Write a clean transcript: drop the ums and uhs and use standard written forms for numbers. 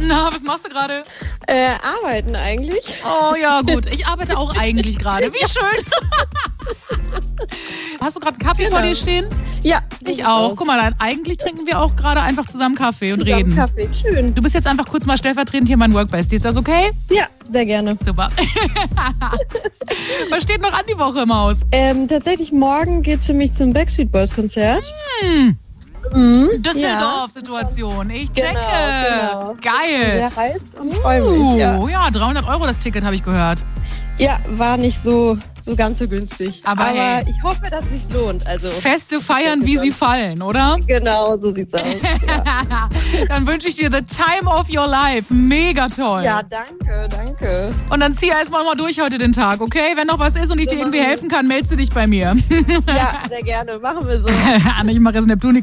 Na, was machst du gerade? Arbeiten eigentlich. Oh ja, gut. Ich arbeite auch eigentlich gerade. Wie schön. Hast du gerade einen Kaffee vor dir stehen? Ja. Ich auch. Guck mal, eigentlich trinken wir auch gerade einfach zusammen Kaffee und reden. Kaffee, schön. Du bist jetzt einfach kurz mal stellvertretend hier mein Workbestie. Ist das okay? Ja, sehr gerne. Super. Was steht noch an die Woche im Haus? Tatsächlich morgen geht's für mich zum Backstreet Boys Konzert. Düsseldorf-Situation. Ich checke. Genau. Geil. Sehr heiß und freue mich. Ja, 300 € das Ticket habe ich gehört. Ja, war nicht so ganz so günstig. Aber hey. Ich hoffe, dass es sich lohnt. Also, Feste feiern, wie sie fallen, oder? Genau, so sieht's aus. Ja. Dann wünsche ich dir the time of your life. Mega toll. Ja, danke. Und dann zieh erstmal mal durch heute den Tag, okay? Wenn noch was ist und ich dir irgendwie helfen kann, meldest du dich bei mir. Ja, sehr gerne. Machen wir so. Anne, ich mache jetzt Neptunik.